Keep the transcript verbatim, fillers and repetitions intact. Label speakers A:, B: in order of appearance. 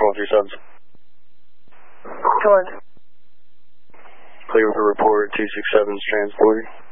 A: four three seven.
B: Command.
A: Clear for report two six seven's transporting.